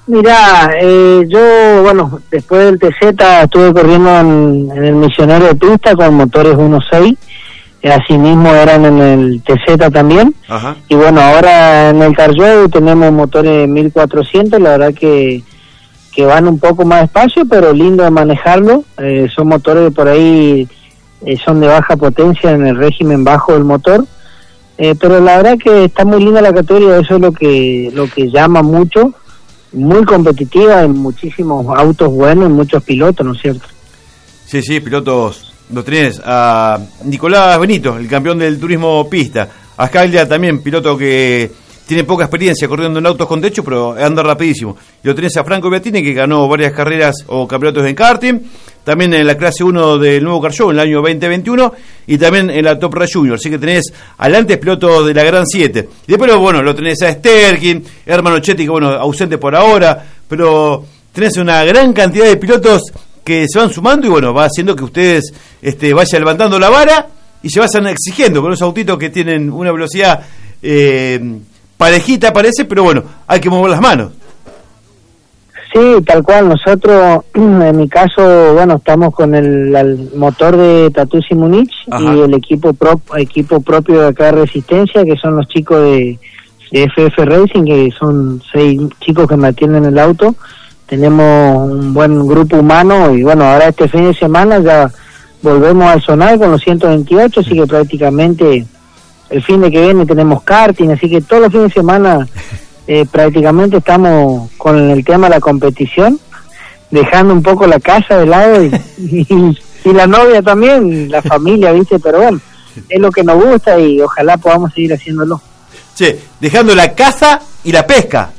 Mirá, yo, bueno, después del TZ estuve corriendo en el Misionero de Pista con motores 1.6, asimismo eran en el TZ también. Ajá. Y bueno, ahora en el Carjoy tenemos motores 1400, la verdad que van un poco más despacio, pero lindo de manejarlo. Son motores que por ahí son de baja potencia en el régimen bajo del motor, pero la verdad que está muy linda la categoría, eso es lo que llama mucho, muy competitiva, en muchísimos autos buenos y muchos pilotos, ¿no es cierto? Sí, pilotos. Lo tenés a Nicolás Benito, el campeón del turismo pista. A Scaglia también, piloto que tiene poca experiencia corriendo en autos con techo, pero anda rapidísimo. Y lo tenés a Franco Beattini, que ganó varias carreras o campeonatos en karting, también en la clase 1 del nuevo Car Show en el año 2021, y también en la Top Race Junior. Así que tenés adelante pilotos de la Gran 7. Y después, bueno, lo tenés a Sterkin, Hermano Chetti, que bueno, ausente por ahora, pero tenés una gran cantidad de pilotos que se van sumando y bueno, va haciendo que ustedes vayan levantando la vara y se vayan exigiendo con esos autitos que tienen una velocidad parejita parece, pero bueno, hay que mover las manos. Sí, tal cual. Nosotros, en mi caso, bueno, estamos con el motor de Tatuzzi Múnich. Ajá. Y el equipo propio de acá de Resistencia, que son los chicos de FF Racing, que son 6 chicos que me atienden el auto. Tenemos un buen grupo humano y bueno, ahora este fin de semana ya volvemos al Zonal con los 128, así que prácticamente el fin de que viene tenemos karting, así que todos los fines de semana prácticamente estamos con el tema de la competición, dejando un poco la casa de lado y la novia también, la familia, ¿viste? Pero bueno, es lo que nos gusta y ojalá podamos seguir haciéndolo. Che, dejando la caza y la pesca.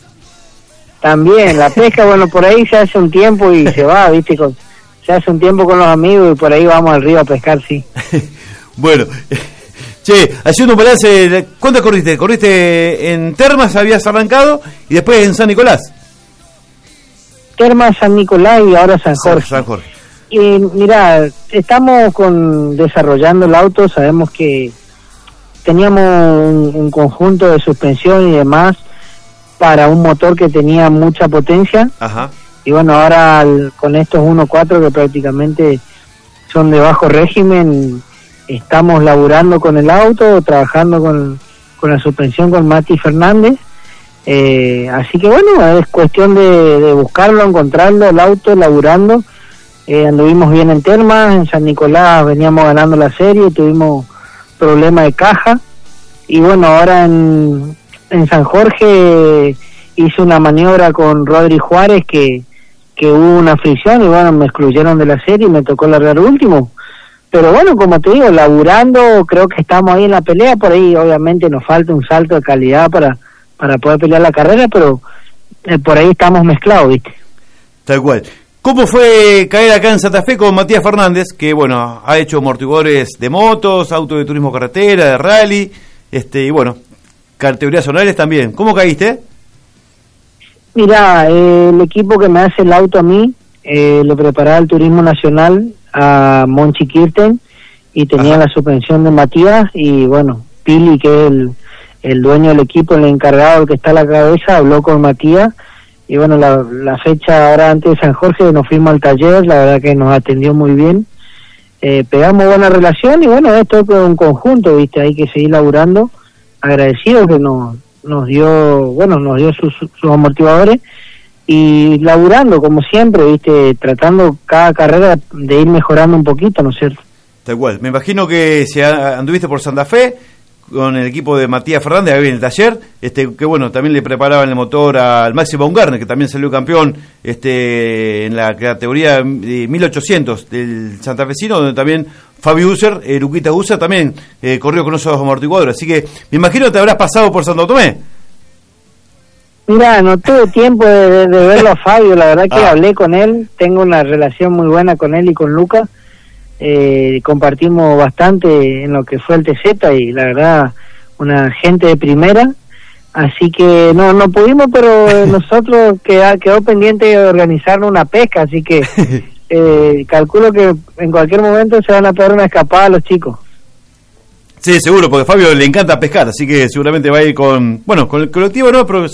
También, la pesca, bueno, por ahí se hace un tiempo y se va, ¿viste? Se hace un tiempo con los amigos y por ahí vamos al río a pescar, sí. Bueno, che, haciendo un balance, ¿cuánto corriste? ¿Corriste en Termas, habías arrancado, y después en San Nicolás? Termas, San Nicolás y ahora San Jorge. San Jorge. Y mira, estamos desarrollando el auto, sabemos que teníamos un conjunto de suspensión y demás para un motor que tenía mucha potencia. Ajá. Y bueno, ahora con estos 1.4 que prácticamente son de bajo régimen, estamos laburando con el auto, trabajando con la suspensión con Mati Fernández, así que bueno, es cuestión de buscarlo, encontrarlo, el auto, laburando. Anduvimos bien en Termas, en San Nicolás veníamos ganando la serie, tuvimos problema de caja, y bueno, ahora en San Jorge hice una maniobra con Rodri Juárez que hubo una fricción y bueno, me excluyeron de la serie y me tocó largar último. Pero bueno, como te digo, laburando, creo que estamos ahí en la pelea, por ahí obviamente nos falta un salto de calidad para poder pelear la carrera, pero por ahí estamos mezclados, ¿viste? Tal cual. ¿Cómo fue caer acá en Santa Fe con Matías Fernández, que bueno, ha hecho amortiguadores de motos, autos de turismo carretera, de rally, y bueno, categorías zonales también? ¿Cómo caíste? Mirá, el equipo que me hace el auto a mí, lo preparaba el Turismo Nacional a Monchi Kirten y tenía la suspensión de Matías, y bueno, Pili, que es el dueño del equipo, el encargado, el que está a la cabeza, habló con Matías y bueno, la fecha ahora antes de San Jorge nos fuimos al taller, la verdad que nos atendió muy bien, pegamos buena relación y bueno, esto es un conjunto, ¿viste? Hay que seguir laburando, agradecido que nos dio sus amortiguadores y laburando como siempre, ¿viste? Tratando cada carrera de ir mejorando un poquito, ¿no es cierto? Tal cual. Me imagino que si anduviste por Santa Fe con el equipo de Matías Fernández ahí en el taller, que bueno, también le preparaban el motor al Maxi Baumgartner, que también salió campeón en la categoría de 1800 del santafesino, donde también Fabio User, Luquita User, también corrió con esos amortiguadores. Así que me imagino que te habrás pasado por Santo Tomé. Mira, no tuve tiempo de verlo a Fabio, la verdad que hablé con él, tengo una relación muy buena con él y con Lucas, compartimos bastante en lo que fue el TZ y la verdad una gente de primera, así que no pudimos, pero nosotros quedó pendiente de organizarnos una pesca, así que calculo que en cualquier momento se van a pegar una escapada a los chicos. Sí, seguro, porque a Fabio le encanta pescar, así que seguramente va a ir con el colectivo, ¿no? Pero